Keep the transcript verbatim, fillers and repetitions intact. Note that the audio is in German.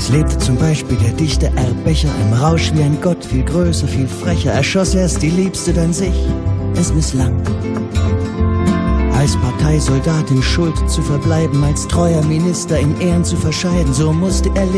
lebte zum Beispiel der Dichter Erbecher im Rausch wie ein Gott, viel größer, viel frecher. Erschoss erst die Liebste, dann sich, es misslang. Als Parteisoldat in Schuld zu verbleiben, als treuer Minister in Ehren zu verscheiden, so musste er leben.